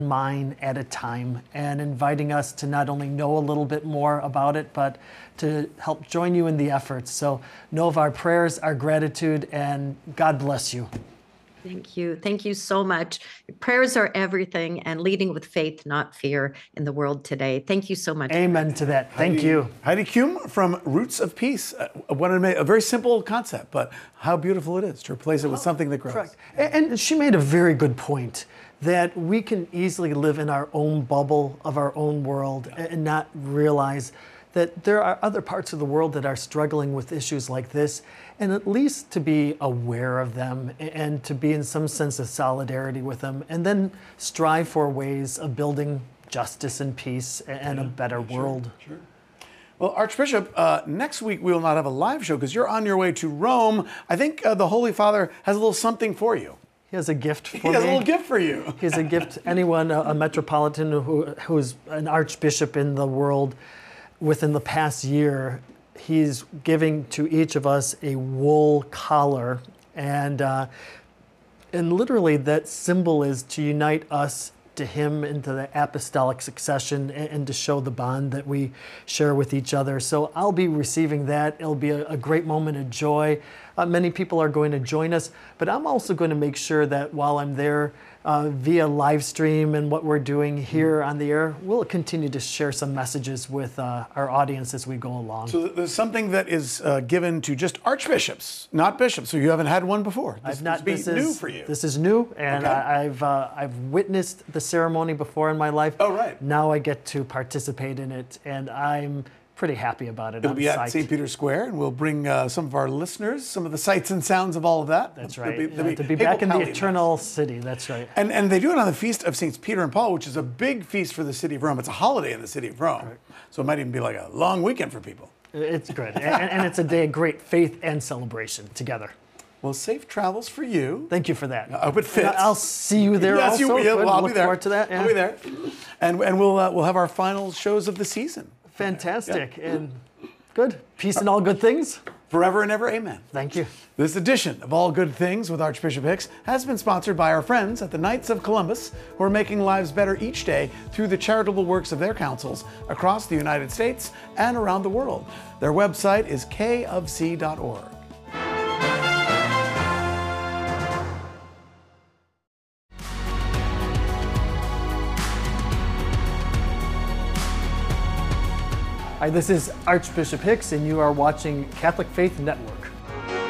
mine at a time, and inviting us to not only know a little bit more about it, but to help join you in the efforts. So know of our prayers, our gratitude, and God bless you. Thank you. Thank you so much. Prayers are everything, and leading with faith, not fear, in the world today. Thank you so much. Amen to that. Thank you. Heidi Kuehm from Roots of Peace. A very simple concept, but how beautiful it is to replace it with something that grows. Correct. And she made a very good point that we can easily live in our own bubble of our own world and not realize that there are other parts of the world that are struggling with issues like this, and at least to be aware of them and to be in some sense of solidarity with them, and then strive for ways of building justice and peace and a better world. Sure. Well, Archbishop, next week we will not have a live show because you're on your way to Rome. I think the Holy Father has a little something for you. He has a gift for me. He has a little gift for you. He has a gift. Anyone, a metropolitan who's an archbishop in the world, within the past year, he's giving to each of us a wool collar, and literally that symbol is to unite us to him into the apostolic succession and to show the bond that we share with each other. So I'll be receiving that. It'll be a great moment of joy. Many people are going to join us, but I'm also going to make sure that while I'm there via live stream and what we're doing here on the air, we'll continue to share some messages with our audience as we go along. So there's something that is given to just archbishops, not bishops. So you haven't had one before. This is new for you. This is new, and okay. I've witnessed the ceremony before in my life. Oh, right. Now I get to participate in it, and I'm pretty happy about it. It'll be at St. Peter's Square, and we'll bring some of our listeners some of the sights and sounds of all of that. That's right. To be back in the eternal city. That's right. And they do it on the Feast of Saints Peter and Paul, which is a big feast for the city of Rome. It's a holiday in the city of Rome. Right. So it might even be like a long weekend for people. It's good. and it's a day of great faith and celebration together. Well, safe travels for you. Thank you for that. I hope it fits. I'll see you there yes, also. You will. I'll look be there. forward to that. Yeah. I'll be there. And we'll have our final shows of the season. Fantastic. Yeah. And good. Peace and all good things. Forever and ever, amen. Thank you. This edition of All Good Things with Archbishop Hicks has been sponsored by our friends at the Knights of Columbus, who are making lives better each day through the charitable works of their councils across the United States and around the world. Their website is kofc.org. Hi, this is Archbishop Hicks, and you are watching Catholic Faith Network.